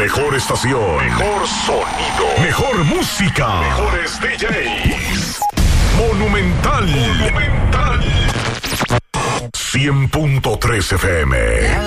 mejor estación. Mejor sonido. Mejor música. Mejores DJs. Monumental. 100.3 FM.